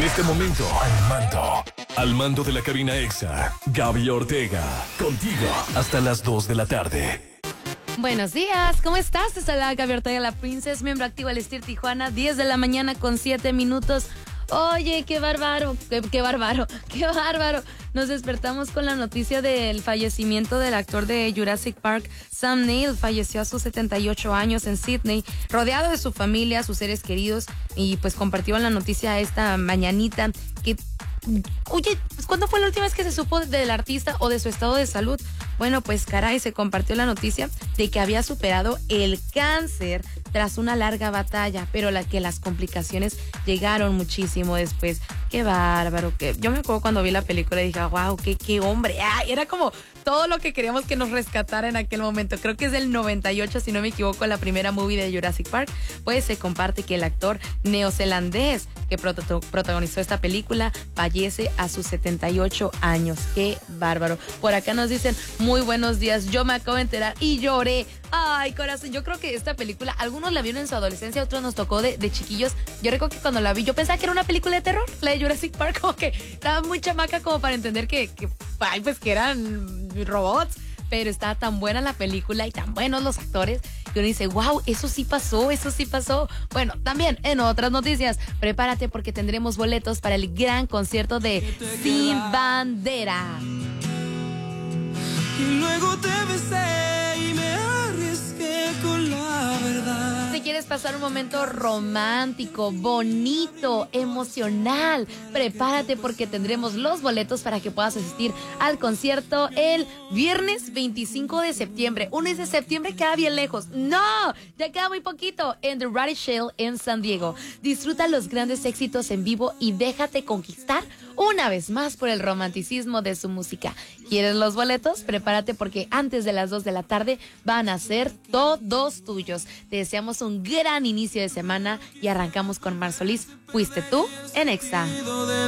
este momento, al mando de la cabina EXA, Gaby Ortega, contigo hasta las 2 de la tarde. Buenos días, ¿cómo estás? Te saluda Gaby Ortega, la Princess, miembro activo del STIR Tijuana, 10 de la mañana con 7 minutos. Oye, qué bárbaro. Nos despertamos con la noticia del fallecimiento del actor de Jurassic Park, Sam Neill. Falleció a sus 78 años en Sydney, rodeado de su familia, sus seres queridos, y pues compartieron la noticia esta mañanita que... Oye, pues ¿cuándo fue la última vez que se supo del artista o de su estado de salud? Bueno, pues caray, se compartió la noticia de que había superado el cáncer tras una larga batalla, pero que las complicaciones llegaron muchísimo después. Qué bárbaro, que yo me acuerdo cuando vi la película y dije, wow, qué hombre. Ay, era como todo lo que queríamos que nos rescatara en aquel momento. Creo que es del 98, si no me equivoco, la primera movie de Jurassic Park. Pues se comparte que el actor neozelandés que protagonizó esta película fallece a sus 78 años. Qué bárbaro. Por acá nos dicen, muy buenos días, yo me acabo de enterar y lloré. Ay, corazón, yo creo que esta película, algunos la vieron en su adolescencia, otros nos tocó de chiquillos. Yo recuerdo que cuando la vi, yo pensaba que era una película de terror, la de Jurassic Park, como que estaba muy chamaca como para entender que eran robots, pero estaba tan buena la película y tan buenos los actores que uno dice, wow, eso sí pasó. Bueno, también en otras noticias, prepárate porque tendremos boletos para el gran concierto de Sin Bandera. Y luego te besé y me arriesgué con la verdad. Si quieres pasar un momento romántico, bonito, emocional, prepárate porque tendremos los boletos para que puedas asistir al concierto el viernes 25 de septiembre. Uno dice, septiembre queda bien lejos. ¡No! Ya queda muy poquito en The Rally Shell en San Diego. Disfruta los grandes éxitos en vivo y déjate conquistar una vez más por el romanticismo de su música. ¿Quieres los boletos? Prepárate porque antes de las 2 de la tarde van a ser todos tuyos. Te deseamos un gran inicio de semana y arrancamos con Mar Solís. Fuiste tú en EXA.